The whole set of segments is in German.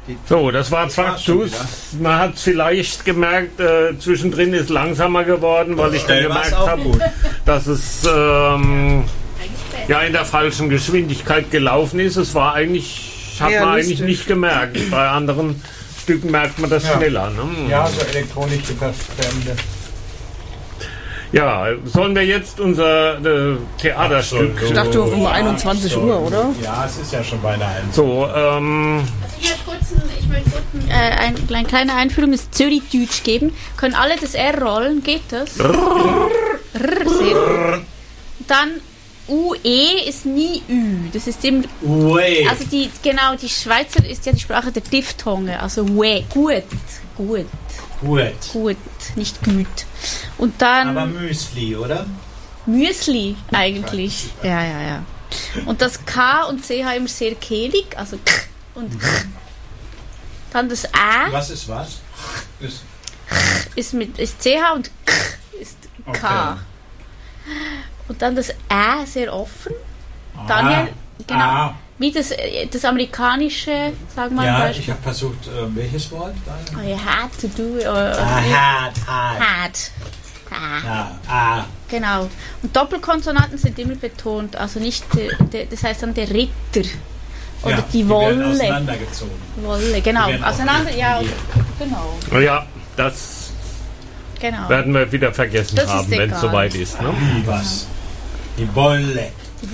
So, das war Faktus. Man hat es vielleicht gemerkt, zwischendrin ist langsamer geworden, weil ich dann gemerkt habe, dass es in der falschen Geschwindigkeit gelaufen ist. Es war hat man eigentlich nicht gemerkt. Bei anderen Stücken merkt man das schneller. Ne? Ja, so elektronische Verstände. Ja, sollen wir jetzt unser Theaterstück... Ich dachte um 21 Uhr, oder? Ja, es ist ja schon beinahe 1. So, ich möchte kurz eine kleine Einführung ins Zürich-Deutsch geben. Können alle das R rollen? Geht das? Dann UE ist nie Ü. Das ist immer... Ue. Also die Schweizer ist ja die Sprache der Diphthonge. Also Ue. Gut. Gut, nicht gut. Und dann... Aber Müsli, oder? Müsli eigentlich. Ja. Und das K und CH immer sehr kehlig, also K und K. Dann das A. Was ist was? Ist CH und K ist K. Okay. Und dann das Ä sehr offen. Daniel, genau. Wie das amerikanische, sagen wir mal. Ja, ich habe versucht, welches Wort? You had to do it. Had. Genau. Und Doppelkonsonanten sind immer betont, also nicht, das heißt dann der Ritter. Oder die Wolle. Die werden auseinandergezogen. Wolle, genau. Genau. Ja, das werden wir wieder vergessen haben, wenn es soweit ist. Ne? Was? Die Wolle.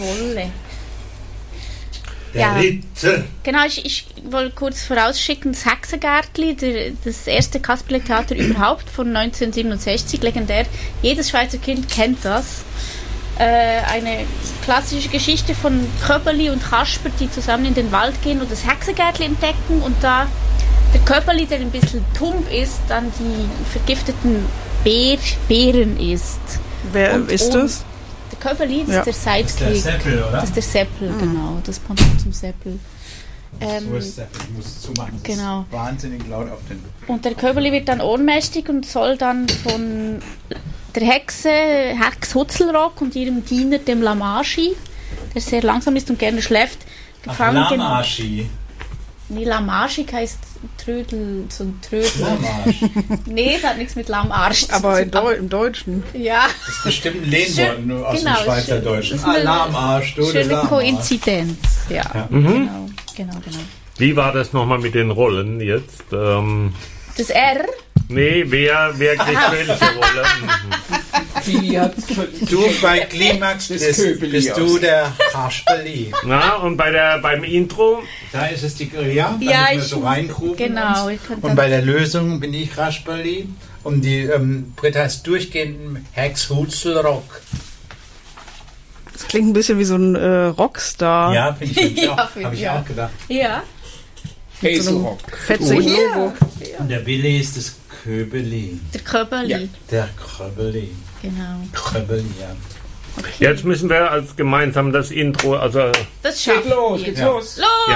Der Ritter. Genau, ich wollte kurz vorausschicken, das Hexengärtli, das erste Kasperle-Theater überhaupt von 1967, legendär. Jedes Schweizer Kind kennt das. Eine klassische Geschichte von Köberli und Kasper, die zusammen in den Wald gehen und das Hexengärtli entdecken und da der Köberli, der ein bisschen tump ist, dann die vergifteten Beeren isst. Wer ist das? Der Köberli, das ist der Sidekick. Das ist der Seppel, oder? Das ist der Seppel, genau. Das Pendant zum Seppel. So ist Seppel, ich muss es zumachen. Das genau. ist wahnsinnig laut auf den... Und der Köberli wird dann ohnmächtig und soll dann von der Hex Hutzelrock und ihrem Diener, dem Lamaschi, der sehr langsam ist und gerne schläft, gefangen. Lamaschi. Nee, Lamaschi heißt Trödel, so ein Trödel. Nee, das hat nichts mit Lamarsch zu tun. Aber im Deutschen. Ja. Das ist bestimmt ein Lehnwort nur aus dem Schweizerdeutschen. Lamarsch, schöne Koinzidenz. Ja. Genau. Wie war das nochmal mit den Rollen jetzt? Das R? Nee, wer kriegt welche Rolle? Du bei Klimax bist du der Kasperli. Na, und beim Intro? Da ist es die da müssen wir so reingrufen. Genau. Und bei der Lösung bin ich Kasperli. Und die Britta ist durchgehend Hex Hutzelrock. Das klingt ein bisschen wie so ein Rockstar. Ja, finde ich auch. Habe ich auch gedacht. Ja. So fetzigen Logo. Und der Willi ist das Köberli. Der Köberli. Ja. Der Köberli. Genau. Köberli, ja. Okay. Jetzt müssen wir als gemeinsam das Intro, also... Das schafft. Geht's los. Los!